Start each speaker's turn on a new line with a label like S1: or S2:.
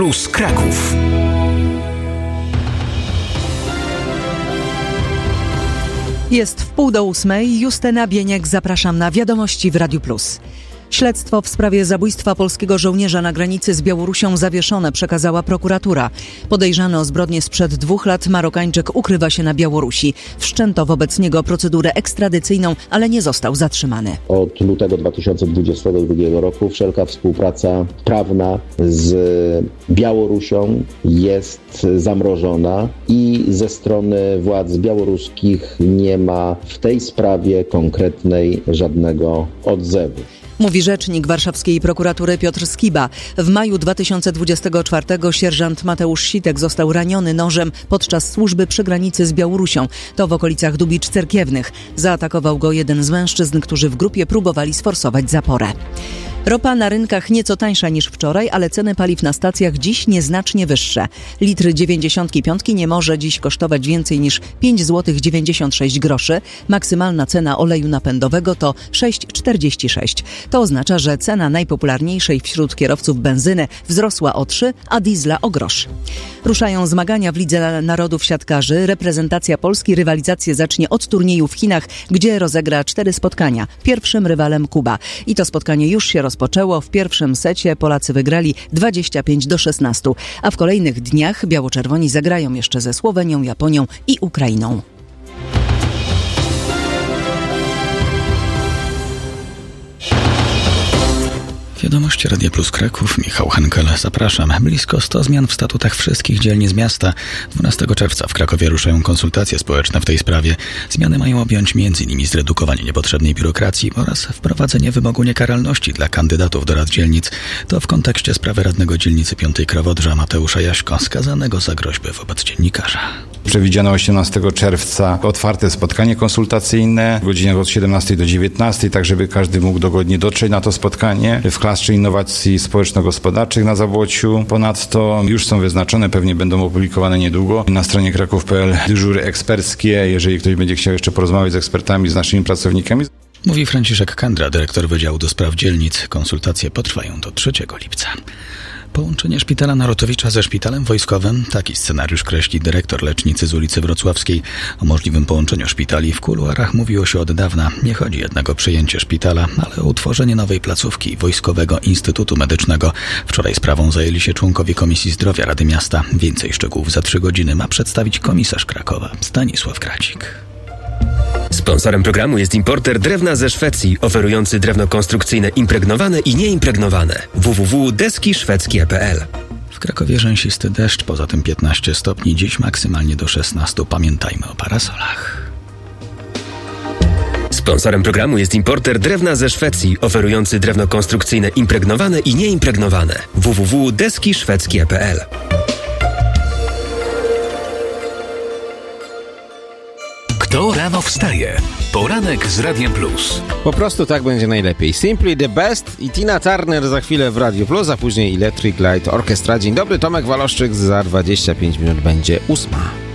S1: Plus Kraków.
S2: Jest 7:30. Justyna Bieniek, zapraszam na Wiadomości w Radiu Plus. Śledztwo w sprawie zabójstwa polskiego żołnierza na granicy z Białorusią zawieszone, przekazała prokuratura. Podejrzany o zbrodnię sprzed 2 lat Marokańczyk ukrywa się na Białorusi. Wszczęto wobec niego procedurę ekstradycyjną, ale nie został zatrzymany.
S3: Od lutego 2022 roku wszelka współpraca prawna z Białorusią jest zamrożona i ze strony władz białoruskich nie ma w tej sprawie konkretnej żadnego odzewu.
S2: Mówi rzecznik warszawskiej prokuratury Piotr Skiba. W maju 2024 sierżant Mateusz Sitek został raniony nożem podczas służby przy granicy z Białorusią. To w okolicach Dubicz Cerkiewnych. Zaatakował go jeden z mężczyzn, którzy w grupie próbowali sforsować zaporę. Ropa na rynkach nieco tańsza niż wczoraj, ale ceny paliw na stacjach dziś nieznacznie wyższe. Litr 95 nie może dziś kosztować więcej niż 5,96 zł. Maksymalna cena oleju napędowego to 6,46. To oznacza, że cena najpopularniejszej wśród kierowców benzyny wzrosła o 3, a diesla o grosz. Ruszają zmagania w Lidze Narodów Siatkarzy. Reprezentacja Polski rywalizację zacznie od turnieju w Chinach, gdzie rozegra 4 spotkania. Pierwszym rywalem Kuba. I to spotkanie już się rozpoczęło. W pierwszym secie Polacy wygrali 25-16, a w kolejnych dniach biało-czerwoni zagrają jeszcze ze Słowenią, Japonią i Ukrainą.
S1: Wiadomości Radia Plus Kraków, Michał Henkel, zapraszam. Blisko 100 zmian w statutach wszystkich dzielnic miasta. 12 czerwca w Krakowie ruszają konsultacje społeczne w tej sprawie. Zmiany mają objąć m.in. zredukowanie niepotrzebnej biurokracji oraz wprowadzenie wymogu niekaralności dla kandydatów do rad dzielnic. To w kontekście sprawy radnego dzielnicy 5 Krowodrza Mateusza Jaśko, skazanego za groźby wobec dziennikarza.
S4: Przewidziano 18 czerwca otwarte spotkanie konsultacyjne w godzinach od 17 do 19, tak żeby każdy mógł dogodnie dotrzeć na to spotkanie. W klastrze innowacji społeczno-gospodarczych na Zabłociu. Ponadto już są wyznaczone, pewnie będą opublikowane niedługo na stronie kraków.pl dyżury eksperckie, jeżeli ktoś będzie chciał jeszcze porozmawiać z ekspertami, z naszymi pracownikami.
S1: Mówi Franciszek Kandra, dyrektor Wydziału do Spraw Dzielnic. Konsultacje potrwają do 3 lipca. Połączenie szpitala Narutowicza ze szpitalem wojskowym. Taki scenariusz kreśli dyrektor lecznicy z ulicy Wrocławskiej. O możliwym połączeniu szpitali w kuluarach mówiło się od dawna. Nie chodzi jednak o przejęcie szpitala, ale o utworzenie nowej placówki Wojskowego Instytutu Medycznego. Wczoraj sprawą zajęli się członkowie Komisji Zdrowia Rady Miasta. Więcej szczegółów za 3 godziny ma przedstawić komisarz Krakowa Stanisław Kracik.
S5: Sponsorem programu jest importer drewna ze Szwecji, oferujący drewno konstrukcyjne impregnowane i nieimpregnowane. www.deskiszwedzkie.pl.
S1: W Krakowie rzęsisty deszcz, poza tym 15 stopni, dziś maksymalnie do 16. Pamiętajmy o parasolach.
S5: Sponsorem programu jest importer drewna ze Szwecji, oferujący drewno konstrukcyjne impregnowane i nieimpregnowane. www.deskiszwedzkie.pl.
S1: Kto rano wstaje? Poranek z Radiem Plus.
S6: Po prostu tak będzie najlepiej. Simply the Best i Tina Turner za chwilę w Radiu Plus, a później Electric Light Orchestra. Dzień dobry, Tomek Waloszczyk, za 25 minut będzie 8.